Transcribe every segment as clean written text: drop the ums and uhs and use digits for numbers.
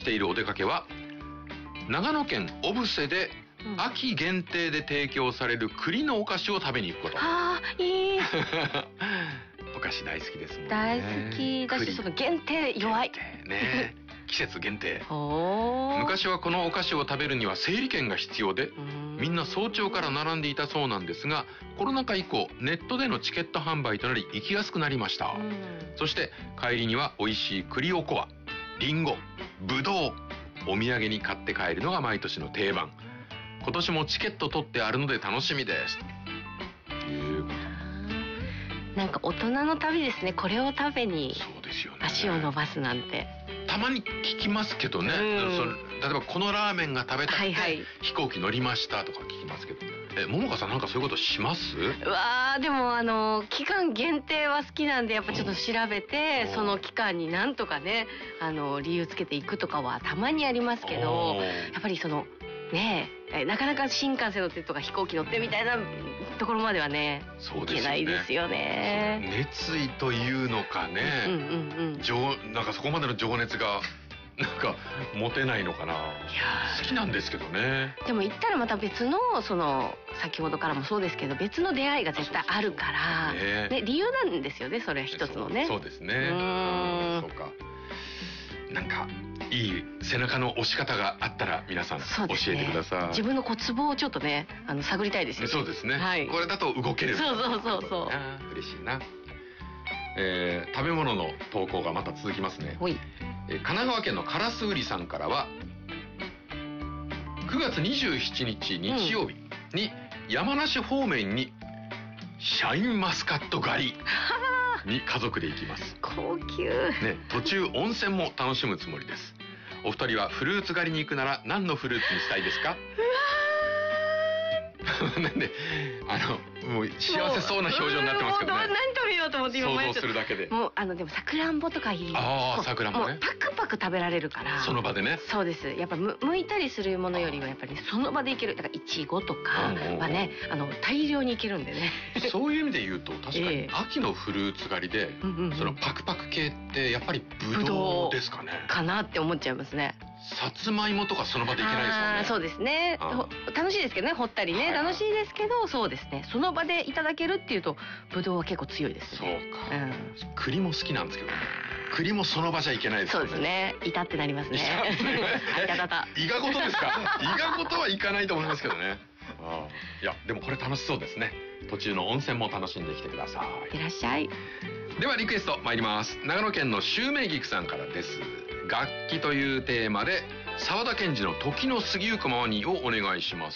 しているお出かけは長野県小布施で秋限定で提供される栗のお菓子を食べに行くこと。 ああ、いい。 お菓子大好きですもんね。 大好きだし、その限定弱い。 ね。季節限定。 お昔はこのお菓子を食べるには整理券が必要で、みんな早朝から並んでいたそうなんですが、コロナ禍以降ネットでのチケット販売となり行きやすくなりました。そして帰りには美味しい栗おこわ、りんご、ぶどう、お土産に買って帰るのが毎年の定番。今年もチケット取ってあるので楽しみです。 なんか大人の旅ですね。これを食べに足を伸ばすなんて。 たまに聞きますけどね、例えばこのラーメンが食べたくて飛行機乗りましたとか聞きますけど、桃香さんなんかそういうことします？ うわー、でも期間限定は好きなんで、やっぱちょっと調べてその期間になんとかね理由つけていくとかはたまにありますけど、やっぱりそのねなかなか新幹線乗ってとか飛行機乗ってみたいなところまではねいけないですよね。 熱意というのかね、なんかそこまでの情熱がなんか持てないのかな。好きなんですけどね。 でも行ったらまた別のその先ほどからもそうですけど別の出会いが絶対あるからね、理由なんですよね、それ一つのね。 そうですね。そうか。なんかいい背中の押し方があったら皆さん教えてください。 自分のツボをちょっとね探りたいですよね。 そうですね。これだと動ける。 そう。 嬉しいな。食べ物の投稿がまた続きますね。神奈川県のカラスウリさんからは9月27日日曜日に山梨方面にシャインマスカット狩りに家族で行きます。 高級ね、途中温泉も楽しむつもりです。お二人はフルーツ狩りに行くなら何のフルーツにしたいですか？なんでもう幸せそうな表情になってますけどね。 何食べようと思って今想像するだけで。 もうでもさくらんぼとかいい。 さくらんぼね。 パクパク食べられるから。その場でね。 そうです。やっぱ剥いたりするものよりはやっぱりその場でいける。だからいちごとかはね大量にいけるんでね。 そういう意味で言うと確かに秋のフルーツ狩りでそのパクパク系ってやっぱりブドウですかね。 かなって思っちゃいますね。 さつまいもとかその場でいけないですもんね。 そうですね。楽しいですけどね、掘ったりね、楽しいですけど、そうですね。その場でいただけるっていうとブドウは結構強いですね。 そうか。栗も好きなんですけどね。栗もその場じゃいけないですよね。 そうですね。いたってなりますね。 いがことですか？いがことはいかないと思いますけどね。いやでもこれ楽しそうですね。途中の温泉も楽しんできてください。 いらっしゃい。 ではリクエスト参ります。長野県のシュウメイギクさんからです。楽器というテーマで沢田研二の時の過ぎゆくままにをお願いします。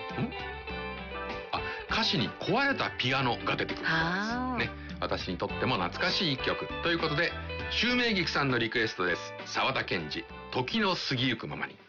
歌詞に壊れたピアノが出てくるそうですね。私にとっても懐かしい一曲ということでシュウメイギクさんのリクエストです。沢田研二時の過ぎゆくままに。